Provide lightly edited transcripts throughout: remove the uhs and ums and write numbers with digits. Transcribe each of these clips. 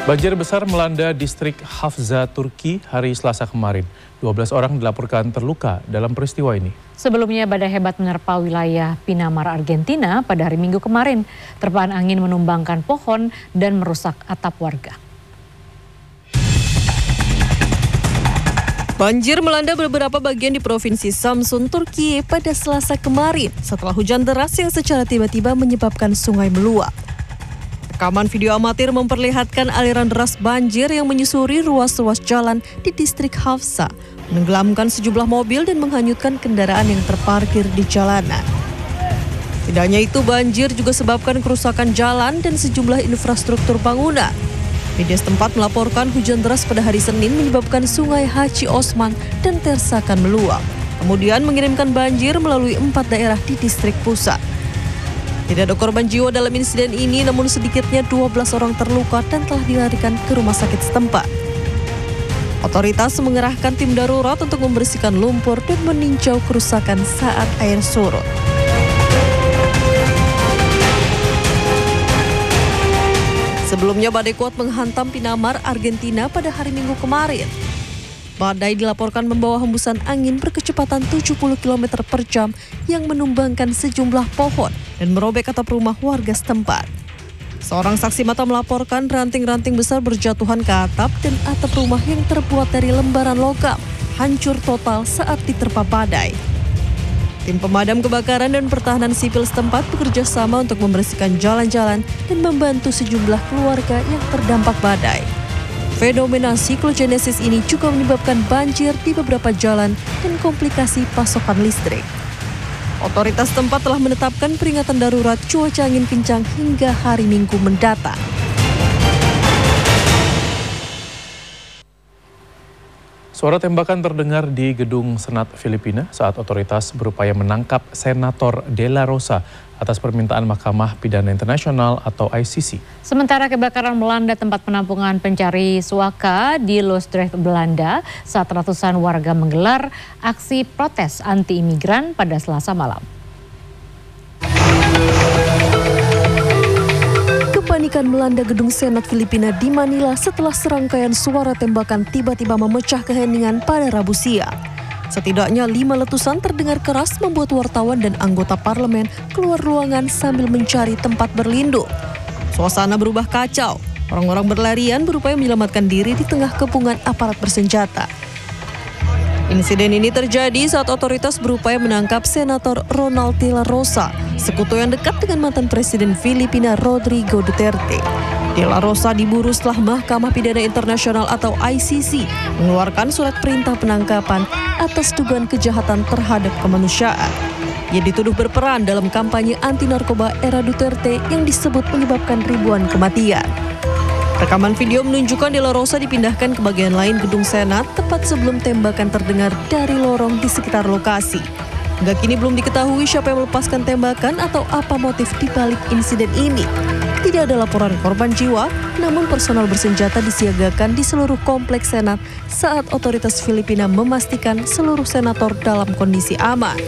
Banjir besar melanda distrik Hafsa, Turki hari Selasa kemarin. 12 orang dilaporkan terluka dalam peristiwa ini. Sebelumnya badai hebat menerpa wilayah Pinamar, Argentina pada hari Minggu kemarin. Terpaan angin menumbangkan pohon dan merusak atap warga. Banjir melanda beberapa bagian di Provinsi Samsun, Turki pada Selasa kemarin setelah hujan deras yang secara tiba-tiba menyebabkan sungai meluap. Rekaman video amatir memperlihatkan aliran deras banjir yang menyusuri ruas-ruas jalan di distrik Hafsa, menenggelamkan sejumlah mobil dan menghanyutkan kendaraan yang terparkir di jalanan. Tidak hanya itu, banjir juga sebabkan kerusakan jalan dan sejumlah infrastruktur bangunan. Media setempat melaporkan hujan deras pada hari Senin menyebabkan sungai Haji Osman dan Tersakan meluap, kemudian mengirimkan banjir melalui 4 daerah di distrik pusat. Tidak ada korban jiwa dalam insiden ini, namun sedikitnya 12 orang terluka dan telah dilarikan ke rumah sakit setempat. Otoritas mengerahkan tim darurat untuk membersihkan lumpur dan meninjau kerusakan saat air surut. Sebelumnya badai kuat menghantam Pinamar, Argentina pada hari Minggu kemarin. Badai dilaporkan membawa hembusan angin berkecepatan 70 km per jam yang menumbangkan sejumlah pohon dan merobek atap rumah warga setempat. Seorang saksi mata melaporkan ranting-ranting besar berjatuhan ke atap dan atap rumah yang terbuat dari lembaran logam hancur total saat diterpa badai. Tim pemadam kebakaran dan pertahanan sipil setempat bekerja sama untuk membersihkan jalan-jalan dan membantu sejumlah keluarga yang terdampak badai. Fenomena siklogenesis ini juga menyebabkan banjir di beberapa jalan dan komplikasi pasokan listrik. Otoritas tempat telah menetapkan peringatan darurat cuaca angin kencang hingga hari Minggu mendatang. Suara tembakan terdengar di gedung Senat Filipina saat otoritas berupaya menangkap Senator De La Rosa atas permintaan Mahkamah Pidana Internasional atau ICC. Sementara kebakaran melanda tempat penampungan pencari suaka di Loosdrecht, Belanda saat ratusan warga menggelar aksi protes anti-imigran pada Selasa malam. Kepanikan melanda gedung Senat Filipina di Manila setelah serangkaian suara tembakan tiba-tiba memecah keheningan pada Rabu siang. Setidaknya 5 letusan terdengar keras membuat wartawan dan anggota parlemen keluar ruangan sambil mencari tempat berlindung. Suasana berubah kacau. Orang-orang berlarian berupaya menyelamatkan diri di tengah kepungan aparat bersenjata. Insiden ini terjadi saat otoritas berupaya menangkap Senator Ronald De La Rosa, sekutu yang dekat dengan mantan Presiden Filipina Rodrigo Duterte. De La Rosa diburu setelah Mahkamah Pidana Internasional atau ICC mengeluarkan surat perintah penangkapan atas dugaan kejahatan terhadap kemanusiaan. Ia dituduh berperan dalam kampanye anti-narkoba era Duterte yang disebut menyebabkan ribuan kematian. Rekaman video menunjukkan De La Rosa dipindahkan ke bagian lain gedung Senat tepat sebelum tembakan terdengar dari lorong di sekitar lokasi. Hingga kini belum diketahui siapa yang melepaskan tembakan atau apa motif di balik insiden ini. Tidak ada laporan korban jiwa, namun personal bersenjata disiagakan di seluruh kompleks Senat saat otoritas Filipina memastikan seluruh senator dalam kondisi aman.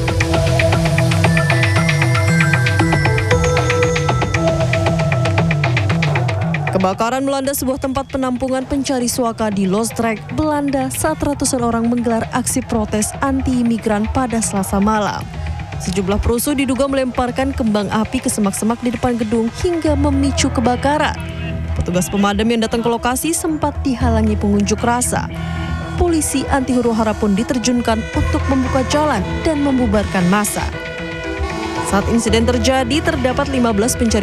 Kebakaran melanda sebuah tempat penampungan pencari suaka di Loosdrecht, Belanda saat ratusan orang menggelar aksi protes anti-imigran pada Selasa malam. Sejumlah perusuh diduga melemparkan kembang api ke semak-semak di depan gedung hingga memicu kebakaran. Petugas pemadam yang datang ke lokasi sempat dihalangi pengunjuk rasa. Polisi anti huru-hara pun diterjunkan untuk membuka jalan dan membubarkan massa. Saat insiden terjadi, terdapat 15 pencari